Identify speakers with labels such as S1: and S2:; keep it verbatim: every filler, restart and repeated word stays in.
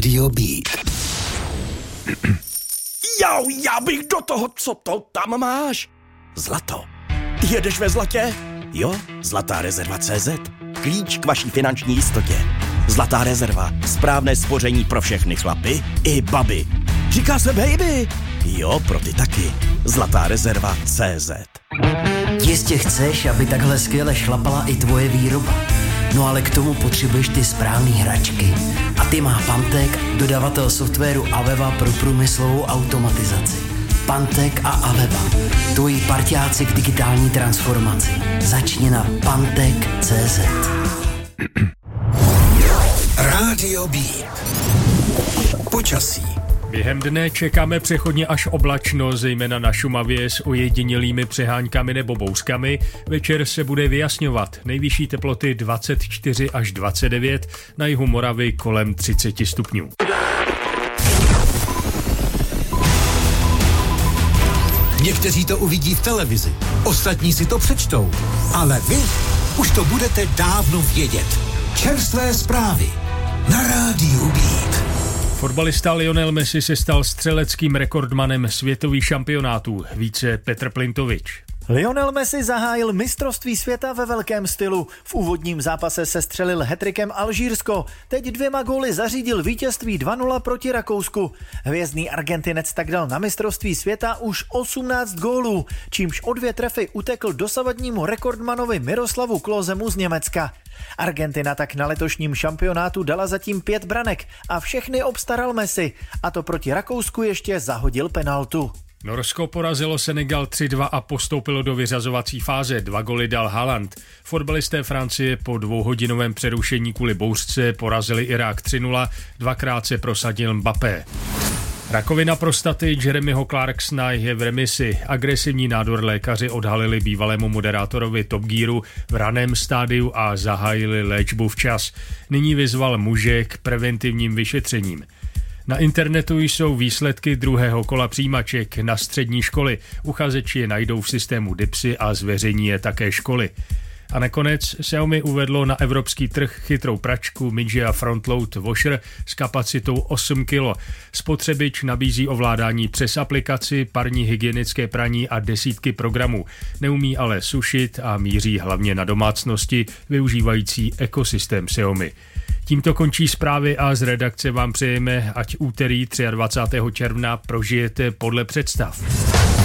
S1: Rádio Beat.
S2: Jau, já bych do toho, co to tam máš? Zlato. Jedeš ve zlatě? Jo, Zlatá rezerva tečka cé zet. Klíč k vaší finanční jistotě. Zlatá rezerva. Správné spoření pro všechny chlapy i baby. Říká se baby. Jo, pro ty taky. Zlatá rezerva tečka cé zet.
S3: Jistě chceš, aby takhle skvěle šlapala i tvoje výroba. No ale k tomu potřebuješ ty správný hračky. A ty má Pantek, dodavatel softwaru Aveva pro průmyslovou automatizaci. Pantek a Aveva. Tvoji parťáci k digitální transformaci. Začni na pantek tečka cé zet.
S1: Rádio Beat. Počasí.
S4: Během dne čekáme přechodně až oblačno, zejména na Šumavě s ojedinělými přeháňkami nebo bouřkami. Večer se bude vyjasňovat. Nejvyšší teploty dvacet čtyři až dvacet devět, na jihu Moravy kolem třicet stupňů.
S1: Někteří to uvidí v televizi, ostatní si to přečtou, ale vy už to budete dávno vědět. Čerstvé zprávy na Rádiu Beat.
S4: Fotbalista Lionel Messi se stal střeleckým rekordmanem světových šampionátů, více Petr Plintovič.
S5: Lionel Messi zahájil mistrovství světa ve velkém stylu. V úvodním zápase se střelil hat-trickem Alžírsko. Teď dvěma góly zařídil vítězství dva nula proti Rakousku. Hvězdný Argentinec tak dal na mistrovství světa už osmnáct gólů, čímž o dvě trefy utekl dosavadnímu rekordmanovi Miroslavu Klosemu z Německa. Argentina tak na letošním šampionátu dala zatím pět branek a všechny obstaral Messi, a to proti Rakousku ještě zahodil penaltu.
S4: Norsko porazilo Senegal tři dva a postoupilo do vyřazovací fáze. Dva goly dal Haaland. Fotbalisté Francie po dvouhodinovém přerušení kvůli bouřce porazili Irák tři nula, dvakrát se prosadil Mbappé. Rakovina prostaty Jeremyho Clarksona je v remisi. Agresivní nádor lékaři odhalili bývalému moderátorovi Top Gearu v raném stádiu a zahájili léčbu včas. Nyní vyzval muže k preventivním vyšetřením. Na internetu jsou výsledky druhého kola přijímaček na střední školy. Uchazeči je najdou v systému Dipsy a zveřejní je také školy. A nakonec Xiaomi uvedlo na evropský trh chytrou pračku Mijia Frontload Washer s kapacitou osm kilogramů. Spotřebič nabízí ovládání přes aplikaci, parní hygienické praní a desítky programů. Neumí ale sušit a míří hlavně na domácnosti využívající ekosystém Xiaomi. Tímto končí zprávy a z redakce vám přejeme, ať úterý dvacátého třetího června prožijete podle představ.